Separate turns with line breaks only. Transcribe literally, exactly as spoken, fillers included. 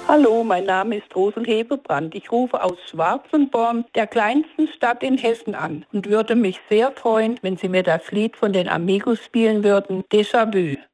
Hallo, mein Name ist Rosel Hebebrand. Ich rufe aus Schwarzenborn, der kleinsten Stadt in Hessen, an und würde mich sehr freuen, wenn Sie mir das Lied von den Amigos spielen würden, Déjà-vu.